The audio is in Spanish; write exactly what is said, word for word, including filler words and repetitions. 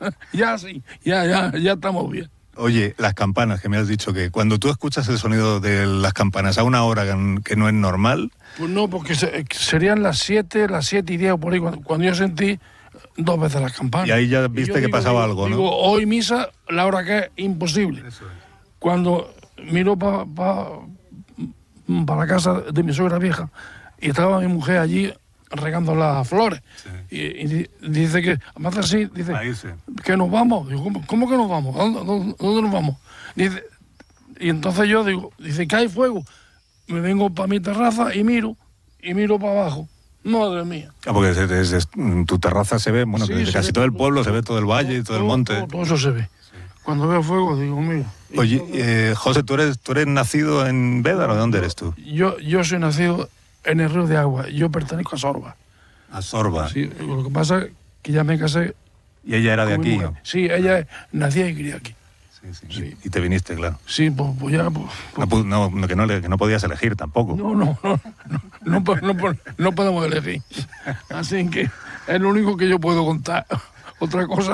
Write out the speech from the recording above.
ya sí, ya, ya, ya estamos bien. Oye, las campanas, que me has dicho que cuando tú escuchas el sonido de las campanas a una hora que no es normal... Pues no, porque se, serían las siete, las siete y diez por ahí, cuando, cuando yo sentí dos veces las campanas. Y ahí ya viste que digo, pasaba digo, algo, ¿no? Digo, hoy misa, la hora que es imposible. Eso es. Cuando miro para pa, pa la casa de mi suegra vieja y estaba mi mujer allí regando las flores. Sí. Y, y dice que, además así, dice, que nos vamos. Digo, ¿cómo, cómo que nos vamos? ¿A dónde, dónde, dónde nos vamos? Dice, y entonces yo digo, dice que hay fuego. Me vengo para mi terraza y miro, y miro para abajo. Madre mía. Ah, porque desde, desde tu terraza se ve, bueno, sí, desde casi todo el pueblo, todo, se ve todo el valle y todo, todo el monte. Todo, todo eso se ve. Sí. Cuando veo fuego digo, mira. Oye, eh, José, ¿tú eres, ¿tú eres nacido en Bédaro? ¿De dónde eres tú? Yo, yo soy nacido en el Río de Agua. Yo pertenezco a Sorba. ¿A Sorba? Sí, lo que pasa es que ya me casé. ¿Y ella era de aquí? ¿No? Sí, ella nacía y criada aquí. Sí, sí, sí. Y te viniste, claro. Sí, pues, pues ya... Pues, pues, no, no, que no, que no podías elegir tampoco. No, no, no, no, no, no, no, no podemos elegir. Así que es lo único que yo puedo contar. Otra cosa